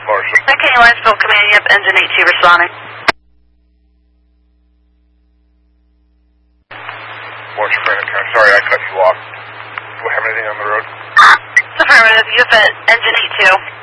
Marshall. Okay, Lawrenceville Command, you have engine 82 responding. Marshall, Granite County. Sorry, I cut you off. Do we have anything on the road? It's affirmative. You have engine 82.